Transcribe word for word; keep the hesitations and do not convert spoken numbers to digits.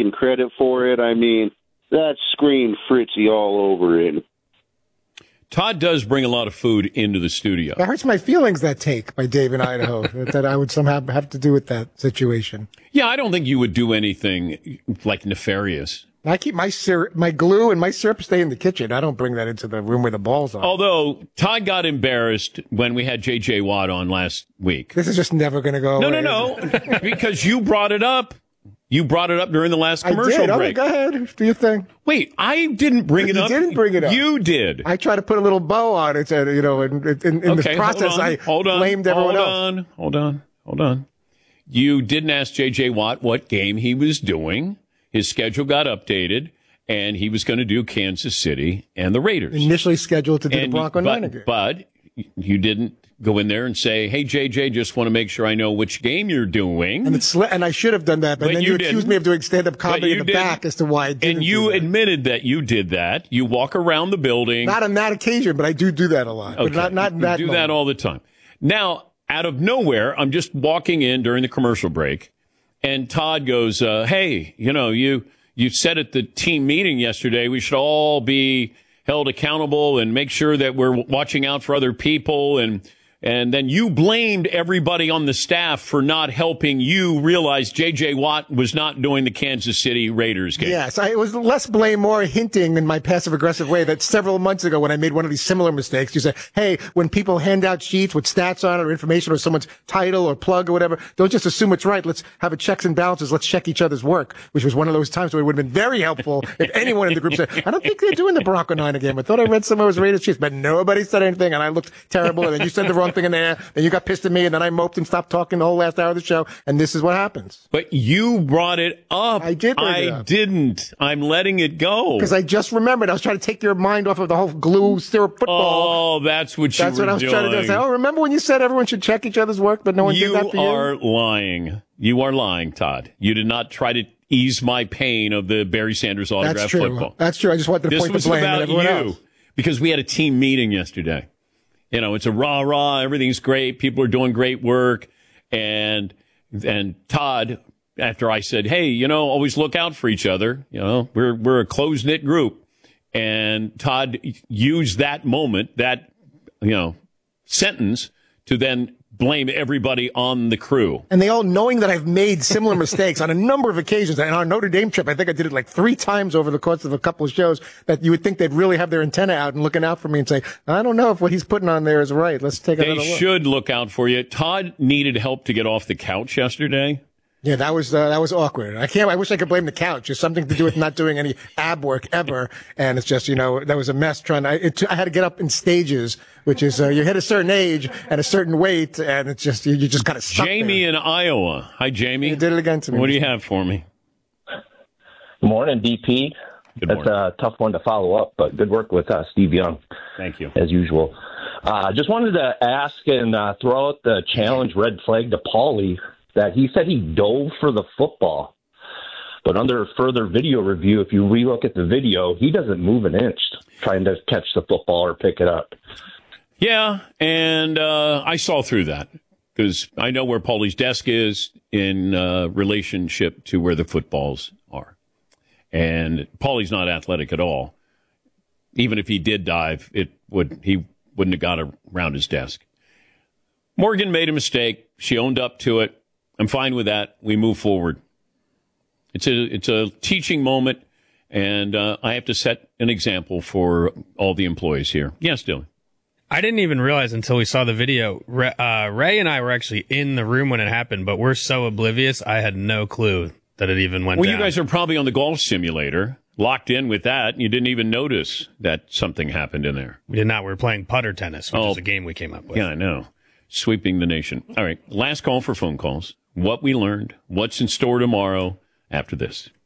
taking credit for it. I mean, that screamed Fritzy all over it. Todd does bring a lot of food into the studio. That hurts my feelings, that take by Dave in Idaho, that I would somehow have to do with that situation. Yeah, I don't think you would do anything like nefarious. I keep my syrup, my glue and my syrup stay in the kitchen. I don't bring that into the room where the balls are. Although Todd got embarrassed when we had J J Watt on last week. This is just never going to go no, away. No, no, no, because you brought it up. You brought it up during the last commercial I did. break. Oh, go ahead. Do your thing. Wait, I didn't bring it you up. You didn't bring it up. You did. I tried to put a little bow on it, and, you know, in, in, in okay, this process, hold on, I hold on, blamed everyone hold else. On, hold on, hold on. You didn't ask J J Watt what game he was doing. His schedule got updated, and he was going to do Kansas City and the Raiders. Initially scheduled to do and, the Bronco but, Niner game. But you didn't go in there and say, hey, J J, just want to make sure I know which game you're doing. And, it's, and I should have done that, but, but then you, you accused me of doing stand-up comedy in the didn't. back as to why I didn't. And you do that. admitted that you did that. You walk around the building. Not on that occasion, but I do do that a lot. Okay. But not, not in you that do moment. that all the time. Now, out of nowhere, I'm just walking in during the commercial break, and Todd goes, uh, hey, you know, you, you said at the team meeting yesterday we should all be held accountable and make sure that we're watching out for other people, and And then you blamed everybody on the staff for not helping you realize J J Watt was not doing the Kansas City Raiders game. Yes, I, it was less blame, more hinting in my passive-aggressive way that several months ago when I made one of these similar mistakes, you said, hey, when people hand out sheets with stats on it or information or someone's title or plug or whatever, don't just assume it's right. Let's have a checks and balances. Let's check each other's work, which was one of those times where it would have been very helpful if anyone in the group said, I don't think they're doing the Bronco Niner game. I thought I read somewhere it was Raiders Chiefs, but nobody said anything, and I looked terrible, and then you said the wrong thing in there, and you got pissed at me, and then I moped and stopped talking the whole last hour of the show, and this is what happens. But you brought it up. I did bring I it up. didn't. I'm letting it go. Because I just remembered. I was trying to take your mind off of the whole glue syrup football. Oh, that's what you That's were what I was doing. trying to do. I said, oh, remember when you said everyone should check each other's work, but no one you did that for you? are lying. You are lying, Todd. You did not try to ease my pain of the Barry Sanders autograph That's true. football. That's true. I just wanted to This point was the blame about at everyone you else. because we had a team meeting yesterday. You know, it's a rah rah. Everything's great. People are doing great work, and and Todd, after I said, hey, you know, always look out for each other. You know, we're we're a close knit group, and Todd used that moment, that you know, sentence to then blame everybody on the crew. And they all, knowing that I've made similar mistakes on a number of occasions, and on our Notre Dame trip, I think I did it like three times over the course of a couple of shows, that you would think they'd really have their antenna out and looking out for me and say, I don't know if what he's putting on there is right. Let's take another They look. should look out for you. Todd needed help to get off the couch yesterday. Yeah, that was uh, that was awkward. I can't. I wish I could blame the couch. It's something to do with not doing any ab work ever, and it's just, you know, that was a mess. Trying, to, it, I had to get up in stages, which is uh, you hit a certain age and a certain weight, and it's just you, you just kind of stuck Jamie there. in Iowa. Hi, Jamie. You did it again to me. What do you have for me? Good morning, D P. Good That's morning. a tough one to follow up, but good work with uh, Steve Young. Thank you. As usual. Uh, just wanted to ask and uh, throw out the challenge red flag to Paulie that he said he dove for the football. But under further video review, if you relook at the video, he doesn't move an inch trying to catch the football or pick it up. Yeah, and uh, I saw through that because I know where Paulie's desk is in uh, relationship to where the footballs are. And Paulie's not athletic at all. Even if he did dive, it would he wouldn't have got around his desk. Morgan made a mistake. She owned up to it. I'm fine with that. We move forward. It's a it's a teaching moment, and uh, I have to set an example for all the employees here. Yes, Dylan. I didn't even realize until we saw the video. Ray, uh, Ray and I were actually in the room when it happened, but we're so oblivious. I had no clue that it even went Well, down. you guys are probably on the golf simulator, locked in with that, and you didn't even notice that something happened in there. We did not. We were playing putter tennis, which Oh. is a game we came up with. Yeah, I know. Sweeping the nation. All right, last call for phone calls. What we learned, what's in store tomorrow after this.